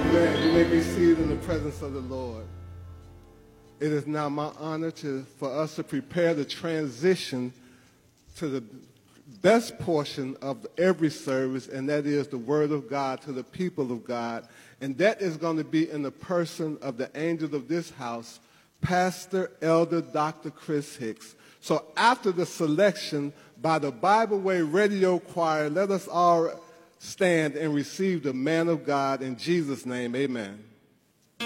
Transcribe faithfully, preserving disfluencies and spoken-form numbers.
Amen. You may be seated in the presence of the Lord. It is now my honor to, for us to prepare the transition to the best portion of every service, and that is the Word of God to the people of God. And that is going to be in the person of the angel of this house, Pastor Elder Doctor Chris Hicks. So after the selection by the Bible Way Radio Choir, let us all stand and receive the man of God in Jesus' name. Amen.